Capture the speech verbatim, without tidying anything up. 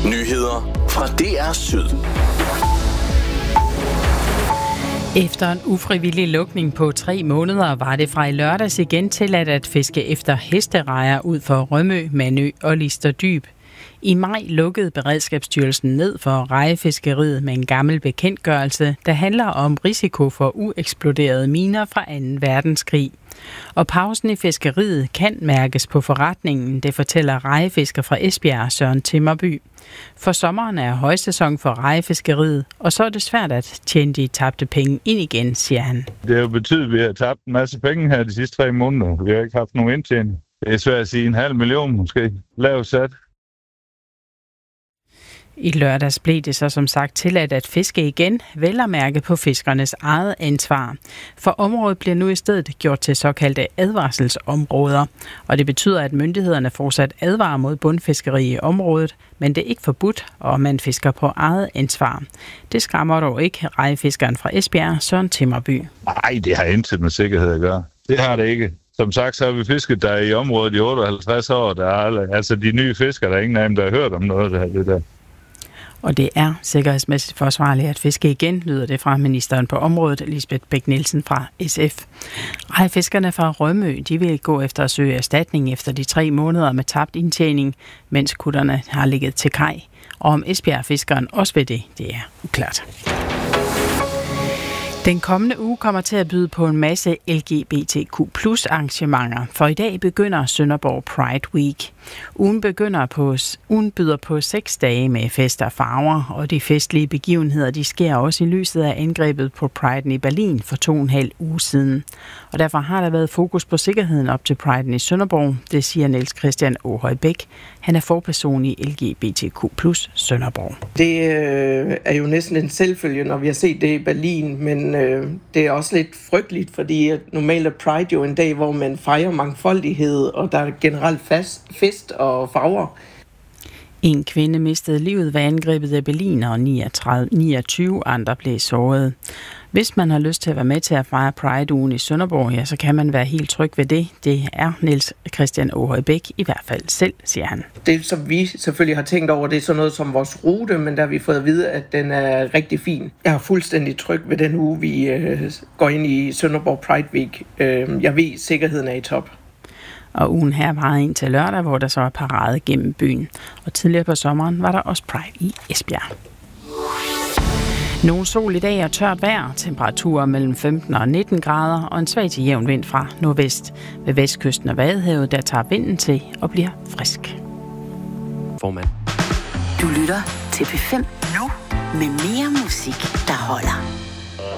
Nyheder fra D R Syd. Efter en ufrivillig lukning på tre måneder var det fra i lørdags igen tilladt at fiske efter hesterejer ud for Rømø, Mandø og Listerdyb. I maj lukkede Beredskabsstyrelsen ned for rejefiskeriet med en gammel bekendtgørelse, der handler om risiko for ueksploderede miner fra anden verdenskrig. Og pausen i fiskeriet kan mærkes på forretningen, det fortæller rejefisker fra Esbjerg, Søren Timmerby. For sommeren er højsæson for rejefiskeriet, og så er det svært at tjene de tabte penge ind igen, siger han. Det har jo betydet, at vi har tabt en masse penge her de sidste tre måneder. Vi har ikke haft nogen indtjening. Det er svært at sige en halv million måske. Lavt sat. I lørdags blev det så som sagt tilladt at fiske igen, vel at mærke på fiskernes eget ansvar. For området bliver nu i stedet gjort til såkaldte advarselsområder, og det betyder, at myndighederne fortsat advarer mod bundfiskeri i området, men det er ikke forbudt, og man fisker på eget ansvar. Det skræmmer dog ikke rejefiskeren fra Esbjerg, Søren Timmerby. Nej, det har intet med sikkerhed at gøre. Det har det ikke. Som sagt, så har vi fisket der i området i otteoghalvtreds år. Der er altså de nye fiskere, der er ingen af dem, der har hørt om noget af det der. Og det er sikkerhedsmæssigt forsvarligt at fiske igen, lyder det fra ministeren på området, Lisbeth Bech-Nielsen fra S F. Rejefiskerne fra Rømø, de vil gå efter at søge erstatning efter de tre måneder med tabt indtjening, mens kutterne har ligget til kaj. Og om Esbjerg-fiskeren også ved det, det er uklart. Den kommende uge kommer til at byde på en masse L G B T Q plus arrangementer, for i dag begynder Sønderborg Pride Week. Ugen, begynder på, ugen byder på seks dage med fester og farver, og de festlige begivenheder de sker også i lyset af angrebet på Priden i Berlin for to og en halv uge siden. Og derfor har der været fokus på sikkerheden op til Priden i Sønderborg, det siger Niels Christian Aahøj Bech. Han er forperson i L G B T Q plus Sønderborg. Det øh, er jo næsten en selvfølge, når vi har set det i Berlin, men øh, det er også lidt frygteligt, fordi normalt er Pride jo en dag, hvor man fejrer mangfoldighed, og der er generelt fast, fest og farver. En kvinde mistede livet ved angrebet i Berlin, og niogtyve andre blev såret. Hvis man har lyst til at være med til at fejre Pride-ugen i Sønderborg, ja, så kan man være helt tryg ved det. Det er Niels Christian Aahøj Bech i hvert fald selv, siger han. Det, som vi selvfølgelig har tænkt over, det er sådan noget som vores rute, men der har vi fået at vide, at den er rigtig fin. Jeg er fuldstændig tryg ved den uge, vi øh, går ind i Sønderborg Pride Week. Øh, jeg ved, at sikkerheden er i top. Og ugen her varede ind til lørdag, hvor der så er parade gennem byen. Og tidligere på sommeren var der også Pride i Esbjerg. Nogle sol i dag og tørt vejr, temperaturer mellem femten og nitten grader og en svag til jævn vind fra nordvest. Ved vestkysten af Vadehavet, der tager vinden til og bliver frisk. Formand. Du lytter til P fem nu med mere musik, der holder.